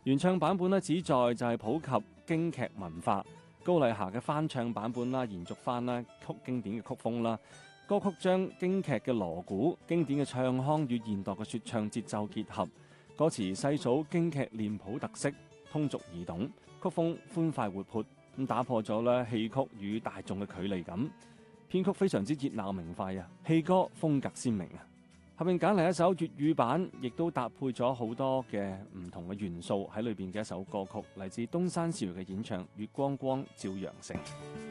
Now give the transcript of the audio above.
原唱版本咧，旨在就係普及京劇文化。高麗霞嘅翻唱版本啦，延續翻啦經典嘅曲風啦。歌曲將京劇嘅鑼鼓、經典嘅唱腔與現代嘅說唱節奏結合，歌詞細數京劇臉譜特色，通俗易懂，曲風歡快活潑，咁打破咗咧戲曲與大眾嘅距離感。編曲非常之熱鬧明快啊，戲歌風格鮮明啊。後面揀嚟一首粵語版，亦都搭配咗好多嘅唔同嘅元素喺裏邊嘅一首歌曲，嚟自東山少爺嘅演唱《月光光照陽城》。